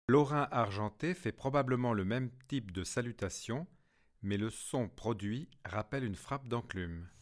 L'orin argenté fait probablement le même type de salutation, mais le son produit rappelle une frappe d'enclume.